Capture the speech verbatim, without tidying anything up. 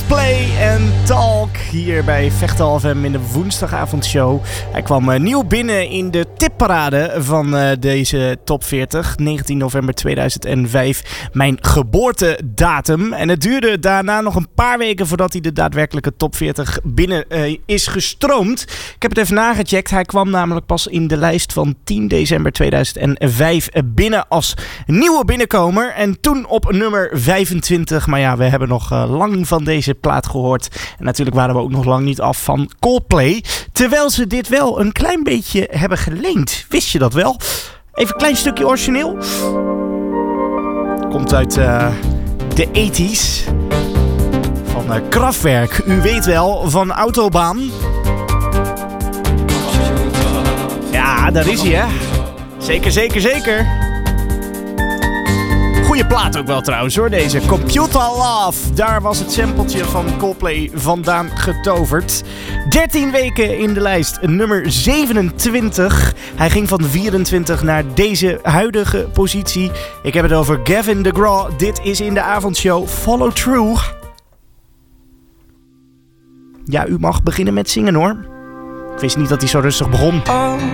Coldplay en Talk hier bij Vechtal F M in de woensdagavondshow. Hij kwam uh, nieuw binnen in de tipparade van uh, deze top veertig. negentien november tweeduizend vijf, mijn geboortedatum. En het duurde daarna nog een paar weken voordat hij de daadwerkelijke top veertig binnen uh, is gestroomd. Ik heb het even nagecheckt. Hij kwam namelijk pas in de lijst van tien december tweeduizend vijf binnen als nieuwe binnenkomer. En toen op nummer vijfentwintig. Maar ja, we hebben nog uh, lang van deze plaat gehoord. En natuurlijk waren we ook nog lang niet af van Coldplay. Terwijl ze dit wel een klein beetje hebben geleend. Wist je dat wel? Even een klein stukje origineel. Komt uit uh, de tachtiger van uh, Kraftwerk. U weet wel, van Autobahn. Ja, daar is hij, hè? Zeker, zeker, zeker. Goeie plaat ook wel trouwens hoor, deze Computer Love. Daar was het sampletje van Coldplay vandaan getoverd. dertien weken in de lijst, nummer zevenentwintig. Hij ging van vierentwintig naar deze huidige positie. Ik heb het over Gavin DeGraw. Dit is in de avondshow Follow Through. Ja, u mag beginnen met zingen hoor. Ik wist niet dat hij zo rustig begon.